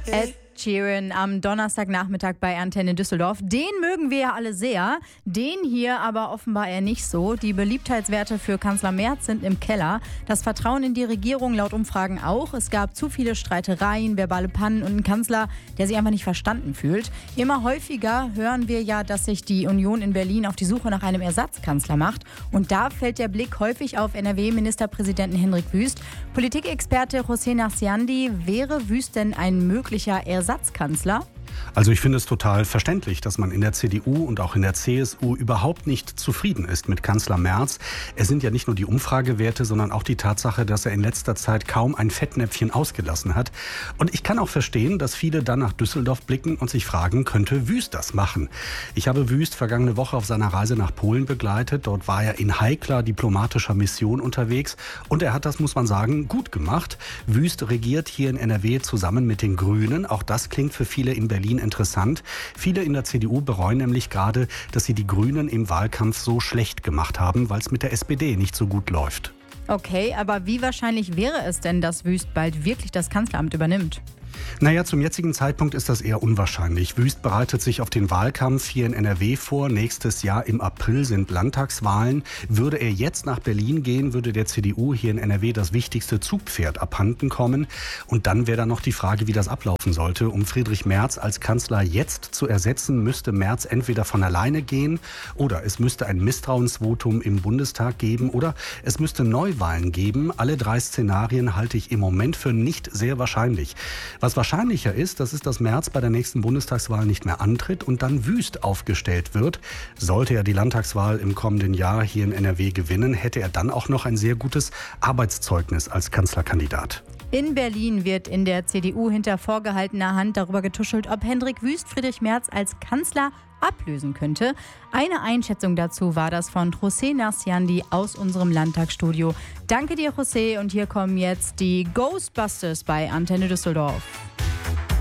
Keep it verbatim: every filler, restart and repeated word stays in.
Ed Sheeran am Donnerstagnachmittag bei Antenne Düsseldorf. Den mögen wir ja alle sehr, den hier aber offenbar eher nicht so. Die Beliebtheitswerte für Kanzler Merz sind im Keller. Das Vertrauen in die Regierung laut Umfragen auch. Es gab zu viele Streitereien, verbale Pannen und einen Kanzler, der sich einfach nicht verstanden fühlt. Immer häufiger hören wir ja, dass sich die Union in Berlin auf die Suche nach einem Ersatzkanzler macht. Und da fällt der Blick häufig auf N R W-Ministerpräsidenten Hendrik Wüst. Politikexperte José Narciandi, wäre Wüst denn ein möglicher Ersatzkanzler? Ersatzkanzler? Also ich finde es total verständlich, dass man in der C D U und auch in der C S U überhaupt nicht zufrieden ist mit Kanzler Merz. Es sind ja nicht nur die Umfragewerte, sondern auch die Tatsache, dass er in letzter Zeit kaum ein Fettnäpfchen ausgelassen hat. Und ich kann auch verstehen, dass viele dann nach Düsseldorf blicken und sich fragen, könnte Wüst das machen? Ich habe Wüst vergangene Woche auf seiner Reise nach Polen begleitet. Dort war er in heikler diplomatischer Mission unterwegs und er hat das, muss man sagen, gut gemacht. Wüst regiert hier in N R W zusammen mit den Grünen. Auch das klingt für viele in Berlin interessant. Viele in der C D U bereuen nämlich gerade, dass sie die Grünen im Wahlkampf so schlecht gemacht haben, weil es mit der S P D nicht so gut läuft. Okay, aber wie wahrscheinlich wäre es denn, dass Wüst bald wirklich das Kanzleramt übernimmt? Naja, zum jetzigen Zeitpunkt ist das eher unwahrscheinlich. Wüst bereitet sich auf den Wahlkampf hier in N R W vor. Nächstes Jahr im April sind Landtagswahlen. Würde er jetzt nach Berlin gehen, würde der C D U hier in N R W das wichtigste Zugpferd abhanden kommen. Und dann wäre da noch die Frage, wie das ablaufen sollte. Um Friedrich Merz als Kanzler jetzt zu ersetzen, müsste Merz entweder von alleine gehen oder es müsste ein Misstrauensvotum im Bundestag geben oder es müsste Neuwahlen geben. Alle drei Szenarien halte ich im Moment für nicht sehr wahrscheinlich. Was wahrscheinlicher ist, das ist, dass Merz bei der nächsten Bundestagswahl nicht mehr antritt und dann Wüst aufgestellt wird. Sollte er die Landtagswahl im kommenden Jahr hier in N R W gewinnen, hätte er dann auch noch ein sehr gutes Arbeitszeugnis als Kanzlerkandidat. In Berlin wird in der C D U hinter vorgehaltener Hand darüber getuschelt, ob Hendrik Wüst Friedrich Merz als Kanzler ablösen könnte. Eine Einschätzung dazu war das von José Narciandi aus unserem Landtagsstudio. Danke dir, José. Und hier kommen jetzt die Ghostbusters bei Antenne Düsseldorf.